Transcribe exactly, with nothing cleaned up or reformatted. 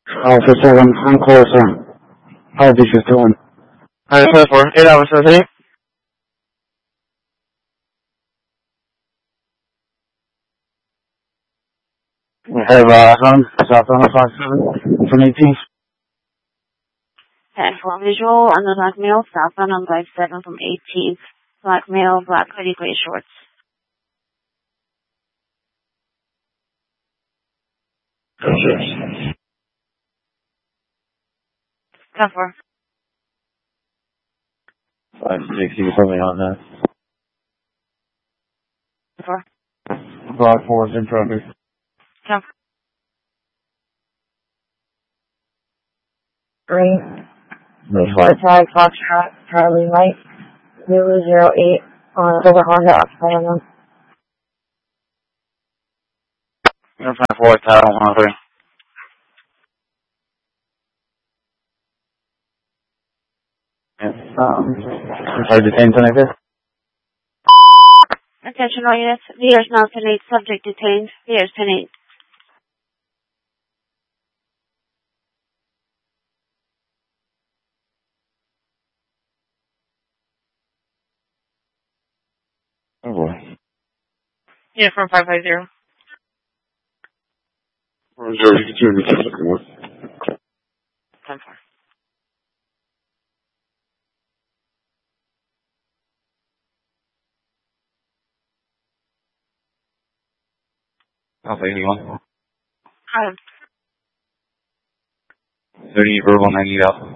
Alpha seven, I'm closer. How did you doing? Hi, seven four, eight hours, seven. We have, uh, Sun, Southbound five seven, from eighteenth. ten four visual on the black male, southbound on five seven from eighteenth. Black male, black hoodie, gray shorts. ten four. five six, you put me on that. ten four. Block four is in progress. ten four. Green. No flight. Attack Foxtrot, Charlie Mike, zero zero eight on over Honda Occupy on them. You're five four, Tower one three. Um, I detained tonight there. Attention all units. V R is now ten eight. Subject detained. V R is ten eight. Oh boy. Yeah, from five five zero. Zero, you can turn me to the one. ten four. Alpha eighty-one. Um, thirty verbal, ninety out.